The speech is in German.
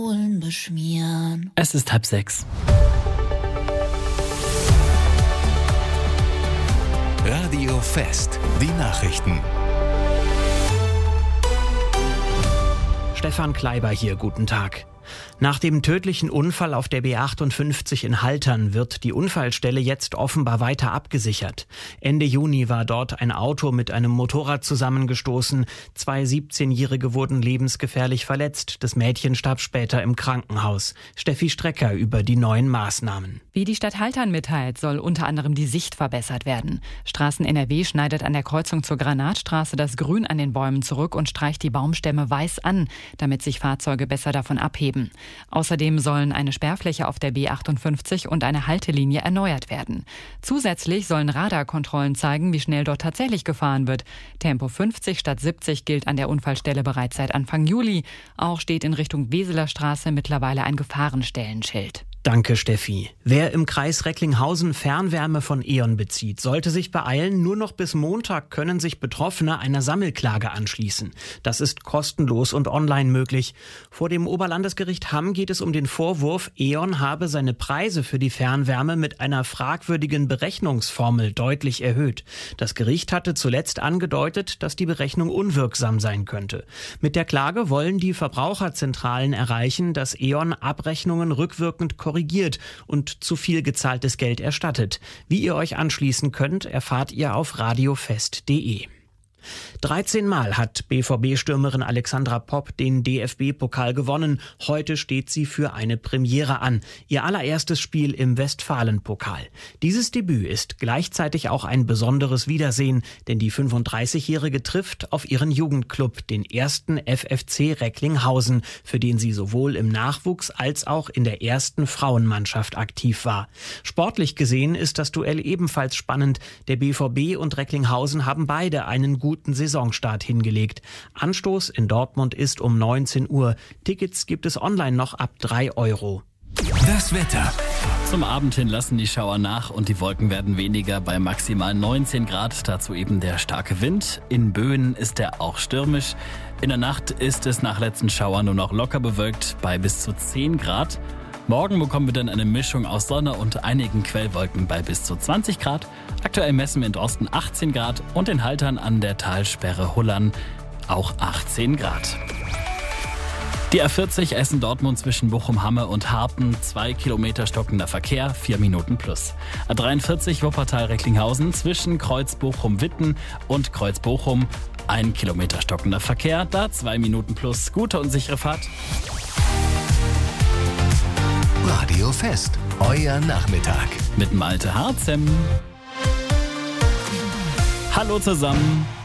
beschmieren. Es ist 5:30. Radio Fest, die Nachrichten. Stefan Kleiber hier, guten Tag. Nach dem tödlichen Unfall auf der B58 in Haltern wird die Unfallstelle jetzt offenbar weiter abgesichert. Ende Juni war dort ein Auto mit einem Motorrad zusammengestoßen. 2 17-Jährige wurden lebensgefährlich verletzt. Das Mädchen starb später im Krankenhaus. Steffi Strecker über die neuen Maßnahmen. Wie die Stadt Haltern mitteilt, soll unter anderem die Sicht verbessert werden. Straßen NRW schneidet an der Kreuzung zur Granatstraße das Grün an den Bäumen zurück und streicht die Baumstämme weiß an, damit sich Fahrzeuge besser davon abheben. Außerdem sollen eine Sperrfläche auf der B58 und eine Haltelinie erneuert werden. Zusätzlich sollen Radarkontrollen zeigen, wie schnell dort tatsächlich gefahren wird. Tempo 50 statt 70 gilt an der Unfallstelle bereits seit Anfang Juli. Auch steht in Richtung Weseler Straße mittlerweile ein Gefahrenstellenschild. Danke, Steffi. Wer im Kreis Recklinghausen Fernwärme von E.ON bezieht, sollte sich beeilen. Nur noch bis Montag können sich Betroffene einer Sammelklage anschließen. Das ist kostenlos und online möglich. Vor dem Oberlandesgericht Hamm geht es um den Vorwurf, E.ON habe seine Preise für die Fernwärme mit einer fragwürdigen Berechnungsformel deutlich erhöht. Das Gericht hatte zuletzt angedeutet, dass die Berechnung unwirksam sein könnte. Mit der Klage wollen die Verbraucherzentralen erreichen, dass E.ON Abrechnungen rückwirkend korrigiert und zu viel gezahltes Geld erstattet. Wie ihr euch anschließen könnt, erfahrt ihr auf radiofest.de. 13 Mal hat BVB-Stürmerin Alexandra Popp den DFB-Pokal gewonnen. Heute steht sie für eine Premiere an. Ihr allererstes Spiel im Westfalen-Pokal. Dieses Debüt ist gleichzeitig auch ein besonderes Wiedersehen, denn die 35-Jährige trifft auf ihren Jugendclub, den ersten FFC Recklinghausen, für den sie sowohl im Nachwuchs als auch in der ersten Frauenmannschaft aktiv war. Sportlich gesehen ist das Duell ebenfalls spannend. Der BVB und Recklinghausen haben beide einen guten Saisonstart hingelegt. Anstoß in Dortmund ist um 19 Uhr. Tickets gibt es online noch ab 3 Euro. Das Wetter. Zum Abend hin lassen die Schauer nach und die Wolken werden weniger bei maximal 19 Grad. Dazu eben der starke Wind. In Böen ist er auch stürmisch. In der Nacht ist es nach letzten Schauern nur noch locker bewölkt bei bis zu 10 Grad. Morgen bekommen wir dann eine Mischung aus Sonne und einigen Quellwolken bei bis zu 20 Grad. Aktuell messen wir in Drosten 18 Grad und in Haltern an der Talsperre Hullern auch 18 Grad. Die A40 Essen-Dortmund zwischen Bochum-Hamme und Harten, 2 Kilometer stockender Verkehr, 4 Minuten plus. A43 Wuppertal-Recklinghausen zwischen Kreuz-Bochum-Witten und Kreuz-Bochum, 1 Kilometer stockender Verkehr, da 2 Minuten plus. Gute und sichere Fahrt. Radio Fest, euer Nachmittag. Mit Malte Harzem. Hallo zusammen.